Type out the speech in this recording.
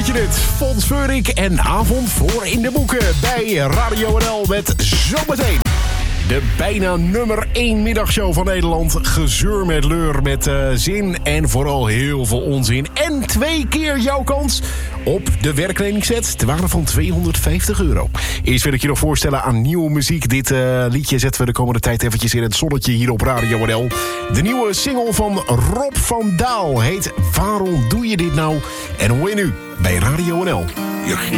je het. Fons Veurik en Avond voor in de boeken bij Radio NL met zometeen de bijna nummer 1 middagshow van Nederland. Gezeur met leur, met zin en vooral heel veel onzin. En 2 keer jouw kans op de werkkledingset ter waarde van €250. Eerst wil ik je nog voorstellen aan nieuwe muziek. Dit liedje zetten we de komende tijd eventjes in het zonnetje hier op Radio NL. De nieuwe single van Rob van Daal heet Waarom doe je dit nou? En hoor je nu bij Radio NL. Je